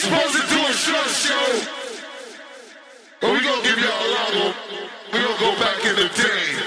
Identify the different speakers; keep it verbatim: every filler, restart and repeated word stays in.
Speaker 1: Supposed to do a short show, but we gonna give y'all a long one. We gonna go back in the day.